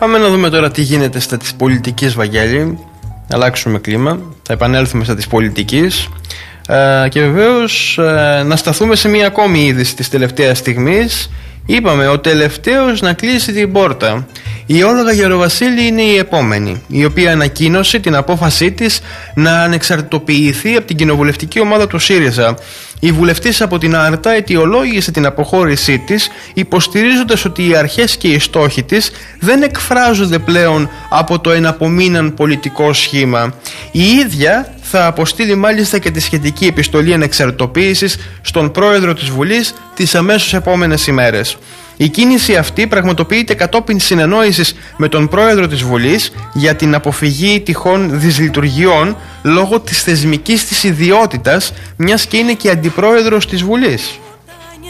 Πάμε να δούμε τώρα τι γίνεται στα της πολιτικής, Βαγγέλη. Αλλάξουμε κλίμα, θα επανέλθουμε στα της πολιτικής. Και βεβαίως να σταθούμε σε μια ακόμη είδηση της τελευταίας στιγμής. Είπαμε ο τελευταίος να κλείσει την πόρτα. Η Όλγα Γεροβασίλη είναι η επόμενη, η οποία ανακοίνωσε την απόφασή της να ανεξαρτητοποιηθεί από την κοινοβουλευτική ομάδα του ΣΥΡΙΖΑ. Η βουλευτής από την Άρτα αιτιολόγησε την αποχώρησή της, υποστηρίζοντας ότι οι αρχές και οι στόχοι της δεν εκφράζονται πλέον από το εναπομείναν πολιτικό σχήμα. Η ίδια θα αποστείλει μάλιστα και τη σχετική επιστολή ανεξαρτητοποίησης στον πρόεδρο της Βουλής τις αμέσως επόμενες ημέρες. Η κίνηση αυτή πραγματοποιείται κατόπιν συνεννόησης με τον πρόεδρο της Βουλής για την αποφυγή τυχόν δυσλειτουργιών λόγω της θεσμικής της ιδιότητας, μιας και είναι και αντιπρόεδρος της Βουλής.